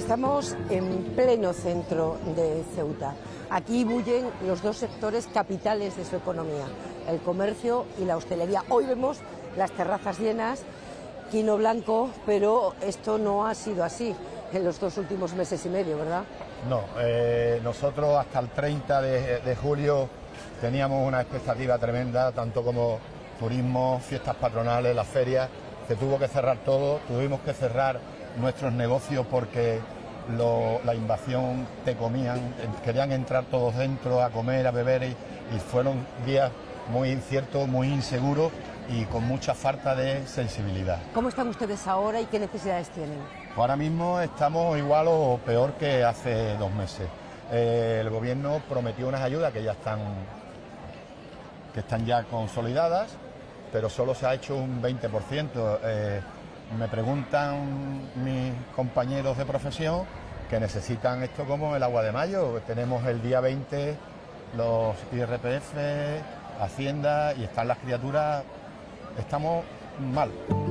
Estamos en pleno centro de Ceuta. Aquí bullen los dos sectores capitales de su economía, el comercio y la hostelería. Hoy vemos las terrazas llenas, quino blanco, pero esto no ha sido así en los 2 últimos meses y medio, ¿verdad? No, nosotros hasta el 30 de julio teníamos una expectativa tremenda, tanto como turismo, fiestas patronales, las ferias. Se tuvo que cerrar todo, tuvimos que cerrar nuestros negocios porque la invasión te comían, querían entrar todos dentro a comer, a beber y fueron días muy inciertos, muy inseguros y con mucha falta de sensibilidad. ¿Cómo están ustedes ahora y qué necesidades tienen? Ahora mismo estamos igual o peor que hace 2 meses. El gobierno prometió unas ayudas que están ya consolidadas, pero solo se ha hecho un 20%. Me preguntan mis compañeros de profesión que necesitan esto como el agua de mayo. Tenemos el día 20 los IRPF, Hacienda y están las criaturas, estamos mal.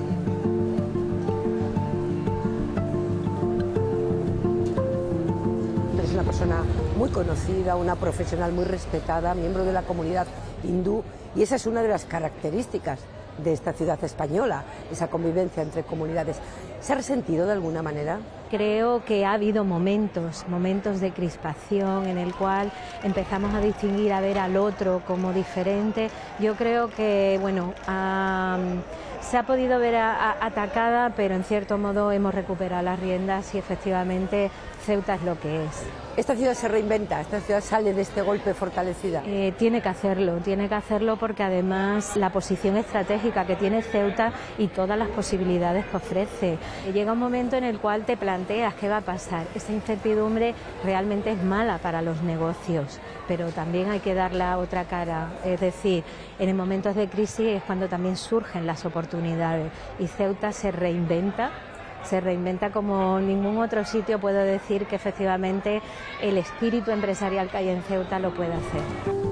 Es una persona muy conocida, una profesional muy respetada, miembro de la comunidad hindú, y esa es una de las características de esta ciudad española, esa convivencia entre comunidades. ¿Se ha resentido de alguna manera? Creo que ha habido momentos de crispación en el cual empezamos a distinguir, a ver al otro como diferente. Yo creo que, bueno, se ha podido ver atacada, pero en cierto modo hemos recuperado las riendas y efectivamente Ceuta es lo que es. Esta ciudad se reinventa, esta ciudad sale de este golpe fortalecida. Tiene que hacerlo porque además la posición estratégica que tiene Ceuta y todas las posibilidades que ofrece. Llega un momento en el cual te planteas qué va a pasar. Esa incertidumbre realmente es mala para los negocios, pero también hay que dar la otra cara. Es decir, en momentos de crisis es cuando también surgen las oportunidades y Ceuta se reinventa como ningún otro sitio. Puedo decir que efectivamente el espíritu empresarial que hay en Ceuta lo puede hacer.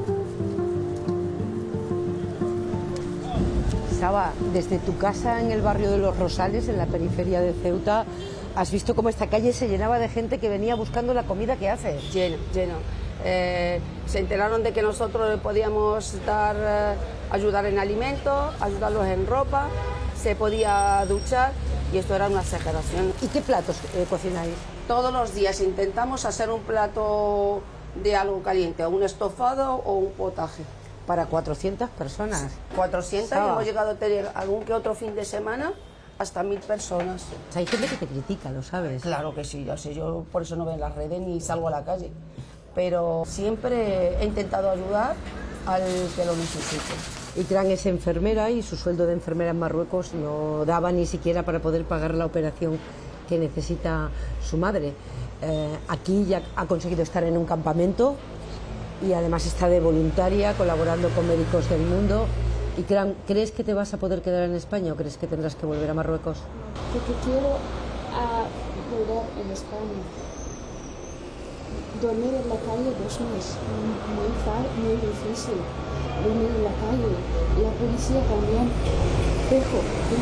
Saba, desde tu casa en el barrio de Los Rosales, en la periferia de Ceuta, has visto cómo esta calle se llenaba de gente que venía buscando la comida que hace. Lleno. Se enteraron de que nosotros le podíamos ayudar en alimentos, ayudarlos en ropa, se podía duchar. Y esto era una exageración. ¿Y qué platos cocináis? Todos los días intentamos hacer un plato de algo caliente, un estofado o un potaje. Para 400 personas. 400 y hemos llegado a tener algún que otro fin de semana hasta 1000 personas. O sea, hay gente que te critica, ¿lo sabes? Claro que sí, yo por eso no veo en las redes ni salgo a la calle. Pero siempre he intentado ayudar al que lo necesite. Ikram es enfermera y su sueldo de enfermera en Marruecos no daba ni siquiera para poder pagar la operación que necesita su madre. Aquí ya ha conseguido estar en un campamento y además está de voluntaria colaborando con Médicos del Mundo. Ikram, ¿crees que te vas a poder quedar en España o crees que tendrás que volver a Marruecos? Porque quiero volver en España. Dormir en la calle 2 meses, muy difícil. Dormir en la calle, la policía también, fijo,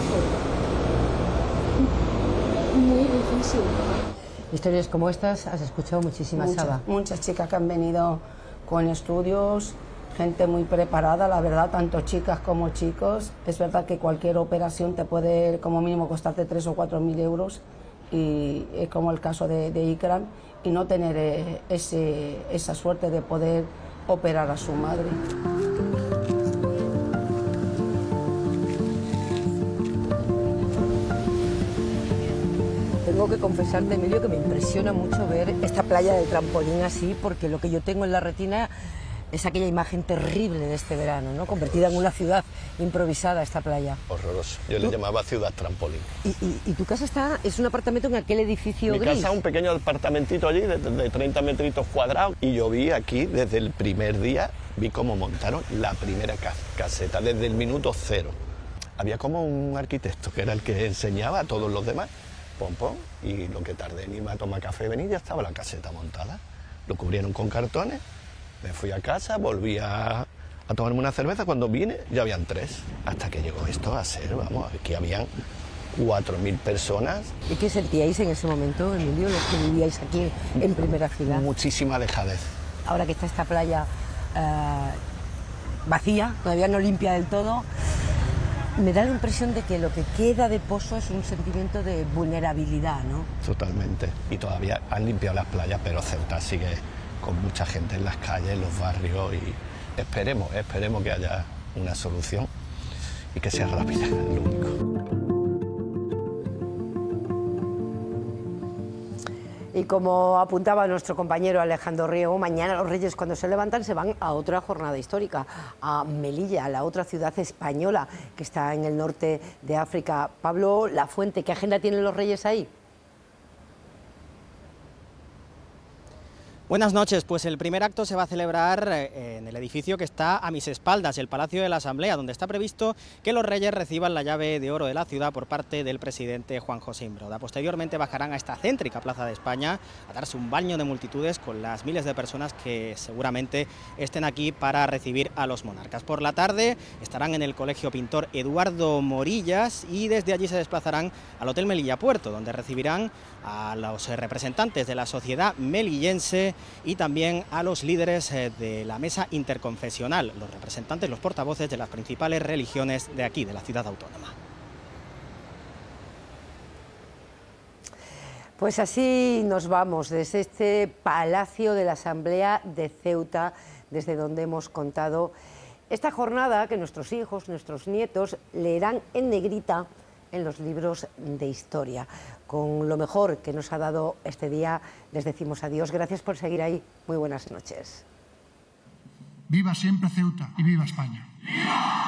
muy difícil. Historias como estas has escuchado muchísimas, Saba. Muchas chicas que han venido con estudios, gente muy preparada, la verdad, tanto chicas como chicos. Es verdad que cualquier operación te puede como mínimo costarte 3 o 4 mil euros y es como el caso de Ikram y no tener esa suerte de poder operar a su madre. Tengo que confesarte, Emilio, que me impresiona mucho ver esta playa del trampolín así, porque lo que yo tengo en la retina es aquella imagen terrible de este verano, ¿no? Convertida en una ciudad improvisada esta playa. Horroroso. Yo le llamaba ciudad trampolín. ¿Y tu casa es un apartamento en aquel edificio gris? Mi casa es un pequeño apartamentito allí de 30 metritos cuadrados y yo vi aquí desde el primer día, vi cómo montaron la primera caseta, desde el minuto 0. Había como un arquitecto que era el que enseñaba a todos los demás, y lo que tardé en irme a tomar café y venir ya estaba la caseta montada. Lo cubrieron con cartones, me fui a casa, volví a tomarme una cerveza, cuando vine ya habían 3, hasta que llegó esto a ser, vamos, aquí habían 4.000 personas. ¿Y qué sentíais en ese momento, Emilio, los que vivíais aquí en primera fila? Muchísima dejadez. Ahora que está esta playa vacía, todavía no limpia del todo, me da la impresión de que lo que queda de Pozo es un sentimiento de vulnerabilidad, ¿no? Totalmente. Y todavía han limpiado las playas, pero Ceuta sigue con mucha gente en las calles, en los barrios, y esperemos que haya una solución y que sea rápida, es lo único. Y como apuntaba nuestro compañero Alejandro Riego, mañana los Reyes, cuando se levantan, se van a otra jornada histórica, a Melilla, la otra ciudad española que está en el norte de África. Pablo Lafuente, ¿qué agenda tienen los Reyes ahí? Buenas noches, pues el primer acto se va a celebrar en el edificio que está a mis espaldas, el Palacio de la Asamblea, donde está previsto que los Reyes reciban la llave de oro de la ciudad por parte del presidente Juan José Imbroda. Posteriormente bajarán a esta céntrica Plaza de España a darse un baño de multitudes con las miles de personas que seguramente estén aquí para recibir a los monarcas. Por la tarde estarán en el Colegio Pintor Eduardo Morillas y desde allí se desplazarán al Hotel Melilla Puerto, donde recibirán a los representantes de la sociedad melillense y también a los líderes de la mesa interconfesional, los representantes, los portavoces de las principales religiones de aquí, de la ciudad autónoma. Pues así nos vamos desde este Palacio de la Asamblea de Ceuta, desde donde hemos contado esta jornada que nuestros hijos, nuestros nietos leerán en negrita en los libros de historia. Con lo mejor que nos ha dado este día, les decimos adiós. Gracias por seguir ahí. Muy buenas noches. Viva siempre Ceuta y viva España. ¡Viva!